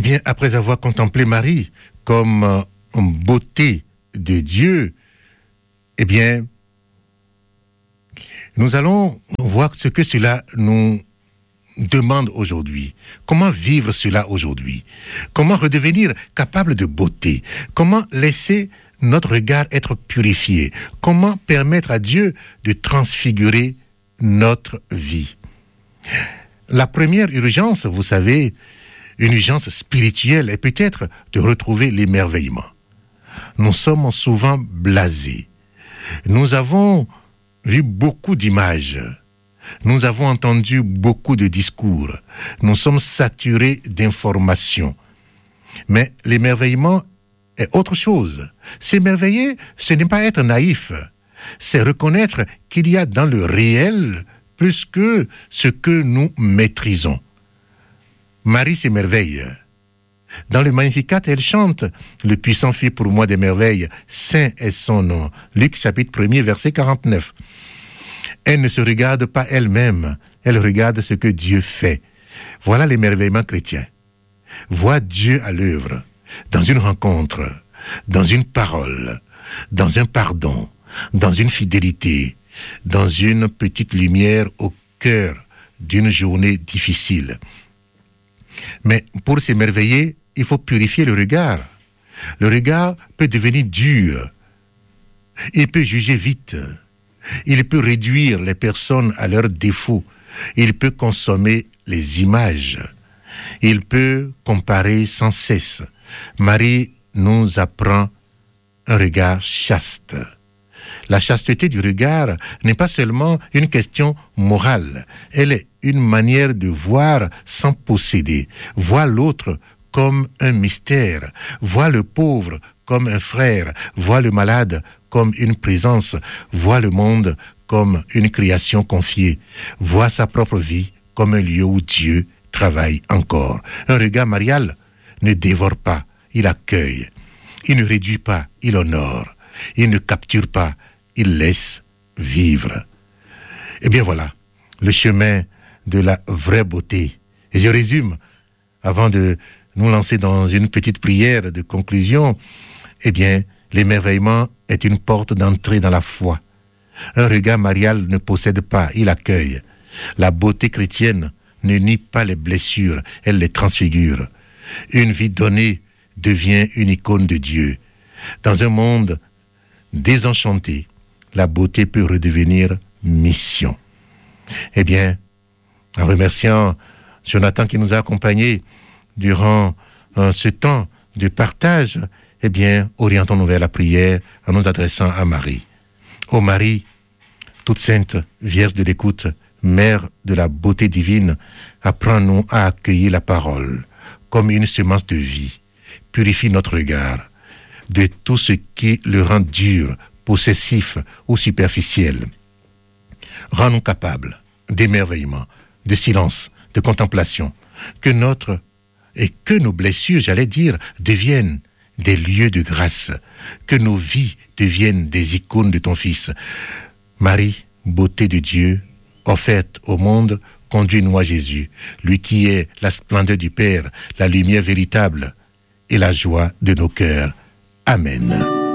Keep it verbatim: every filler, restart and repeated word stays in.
bien, après avoir contemplé Marie comme euh, une beauté de Dieu, eh bien, nous allons voir ce que cela nous demande aujourd'hui. Comment vivre cela aujourd'hui? Comment redevenir capable de beauté? Comment laisser notre regard être purifié? Comment permettre à Dieu de transfigurer notre vie? La première urgence, vous savez, une urgence spirituelle est peut-être de retrouver l'émerveillement. Nous sommes souvent blasés. Nous avons vu beaucoup d'images. Nous avons entendu beaucoup de discours. Nous sommes saturés d'informations. Mais l'émerveillement est autre chose. S'émerveiller, ce n'est pas être naïf. C'est reconnaître qu'il y a dans le réel plus que ce que nous maîtrisons. Marie s'émerveille. Dans le Magnificat, elle chante « Le puissant fit pour moi des merveilles, saint est son nom ». Luc chapitre premier, verset quarante-neuf. Elle ne se regarde pas elle-même, elle regarde ce que Dieu fait. Voilà l'émerveillement chrétien. Vois Dieu à l'œuvre, dans une rencontre, dans une parole, dans un pardon, dans une fidélité, dans une petite lumière au cœur d'une journée difficile. Mais pour s'émerveiller, il faut purifier le regard. Le regard peut devenir dur. Il peut juger vite. Il peut réduire les personnes à leurs défauts. Il peut consommer les images. Il peut comparer sans cesse. Marie nous apprend un regard chaste. La chasteté du regard n'est pas seulement une question morale. Elle est une manière de voir sans posséder. Voir l'autre comme un mystère. Voir le pauvre comme un frère. Voir le malade comme une présence. Voir le monde comme une création confiée. Voir sa propre vie comme un lieu où Dieu travaille encore. Un regard marial ne dévore pas, il accueille. Il ne réduit pas, il honore. Il ne capture pas, il laisse vivre. Eh bien voilà, le chemin de la vraie beauté. Et je résume, avant de nous lancer dans une petite prière de conclusion, eh bien, l'émerveillement est une porte d'entrée dans la foi. Un regard marial ne possède pas, il accueille. La beauté chrétienne ne nie pas les blessures, elle les transfigure. Une vie donnée devient une icône de Dieu. Dans un monde désenchanté, la beauté peut redevenir mission. Eh bien, en remerciant Jonathan qui nous a accompagnés durant euh, ce temps de partage, eh bien, orientons-nous vers la prière en nous adressant à Marie. Ô Marie, toute sainte, Vierge de l'écoute, Mère de la beauté divine, apprends-nous à accueillir la parole comme une semence de vie. Purifie notre regard de tout ce qui le rend dur, possessif ou superficiel. Rends-nous capables d'émerveillement, de silence, de contemplation, que notre et que nos blessures, j'allais dire, deviennent des lieux de grâce, que nos vies deviennent des icônes de ton Fils. Marie, beauté de Dieu, offerte au monde, conduis-nous à Jésus, lui qui est la splendeur du Père, la lumière véritable et la joie de nos cœurs. Amen.